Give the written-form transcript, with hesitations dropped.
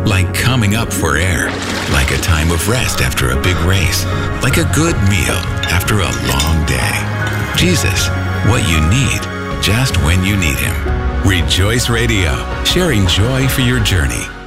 Like coming up for air. Like a time of rest after a big race. Like a good meal after a long day. Jesus, what you need, just when you need him. Rejoice Radio, sharing joy for your journey.